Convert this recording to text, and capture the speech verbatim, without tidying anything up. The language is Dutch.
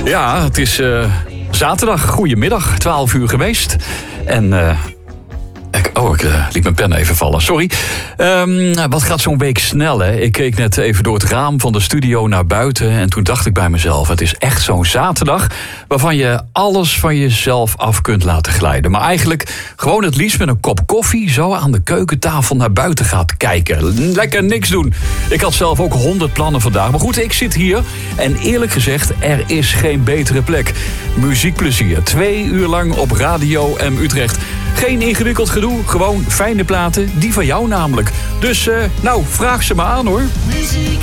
Ja, het is uh, zaterdag. Goedemiddag, twaalf uur geweest. En... Uh, ik, oh, ik uh, liet mijn pen even vallen, sorry. Um, wat gaat zo'n week snel, hè? Ik keek net even door het raam van de studio naar buiten... en toen dacht ik bij mezelf, het is echt zo'n zaterdag... waarvan je alles van jezelf af kunt laten glijden. Maar eigenlijk gewoon het liefst met een kop koffie... zo aan de keukentafel naar buiten gaat kijken. Lekker niks doen. Ik had zelf ook honderd plannen vandaag. Maar goed, ik zit hier en eerlijk gezegd, er is geen betere plek. Muziekplezier, twee uur lang op Radio M Utrecht... Geen ingewikkeld gedoe, gewoon fijne platen, die van jou namelijk. Dus, uh, nou, vraag ze maar aan hoor. Muziek